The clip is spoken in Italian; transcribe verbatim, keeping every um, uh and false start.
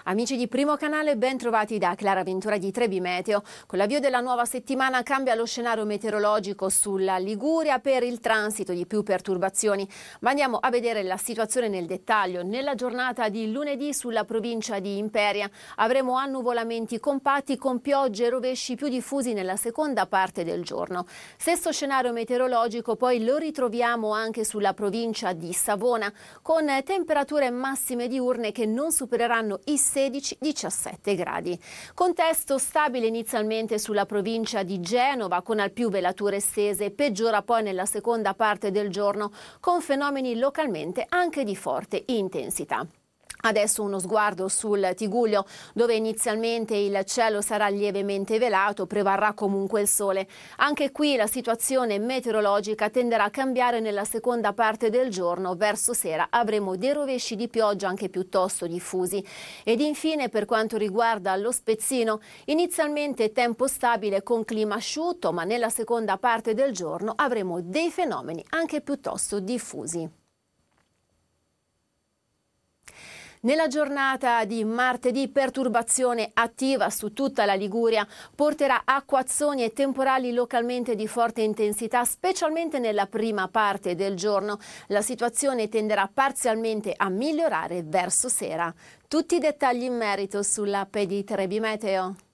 Amici di Primo Canale, ben trovati da Clara Ventura di Trebi Meteo. Con l'avvio della nuova settimana cambia lo scenario meteorologico sulla Liguria per il transito di più perturbazioni. Ma andiamo a vedere la situazione nel dettaglio. Nella giornata di lunedì sulla provincia di Imperia avremo annuvolamenti compatti con piogge e rovesci più diffusi nella seconda parte del giorno. Stesso scenario meteorologico poi lo ritroviamo anche sulla provincia di Savona, con temperature massime diurne che non supereranno i sedici diciassette gradi. Contesto stabile inizialmente sulla provincia di Genova, con al più velature estese, peggiora poi nella seconda parte del giorno con fenomeni localmente anche di forte intensità. Adesso uno sguardo sul Tigullio, dove inizialmente il cielo sarà lievemente velato, prevarrà comunque il sole. Anche qui la situazione meteorologica tenderà a cambiare nella seconda parte del giorno. Verso sera avremo dei rovesci di pioggia anche piuttosto diffusi. Ed infine, per quanto riguarda lo Spezzino, inizialmente tempo stabile con clima asciutto, ma nella seconda parte del giorno avremo dei fenomeni anche piuttosto diffusi. Nella giornata di martedì perturbazione attiva su tutta la Liguria porterà acquazzoni e temporali localmente di forte intensità, specialmente nella prima parte del giorno. La situazione tenderà parzialmente a migliorare verso sera. Tutti i dettagli in merito sull'app di Trebi Meteo.